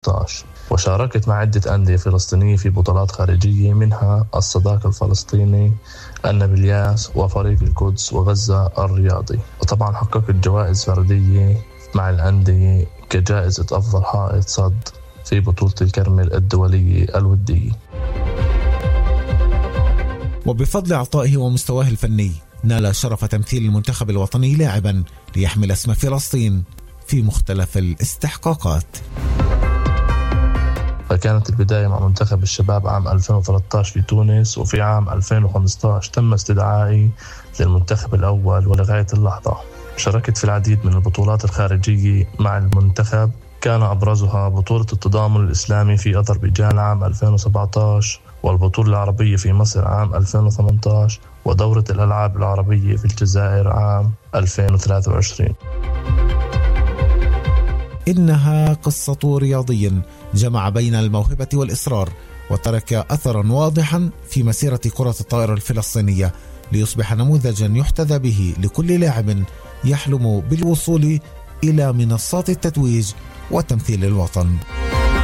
2015. وشاركت مع عدة أندية فلسطينية في بطولات خارجية منها الصداقة الفلسطيني، النابلياس، وفريق القدس، وغزة الرياضي. وطبعا حققت جوائز فردية مع الأندية كجائزة أفضل حائط صد في بطولة الكرمل الدولية الودية. وبفضل عطائه ومستواه الفني نال شرف تمثيل المنتخب الوطني لاعبا ليحمل اسم فلسطين في مختلف الاستحقاقات. فكانت البداية مع منتخب الشباب عام 2013 في تونس، وفي عام 2015 تم استدعائي للمنتخب الأول، ولغاية اللحظة شاركت في العديد من البطولات الخارجية مع المنتخب، كان أبرزها بطولة التضامن الإسلامي في أذربيجان عام 2017، والبطولة العربية في مصر عام 2018، ودورة الألعاب العربية في الجزائر عام 2023. إنها قصة رياضي جمع بين الموهبة والإصرار، وترك أثرا واضحا في مسيرة كرة الطائرة الفلسطينية، ليصبح نموذجا يحتذى به لكل لاعب يحلم بالوصول إلى منصات التتويج وتمثيل الوطن.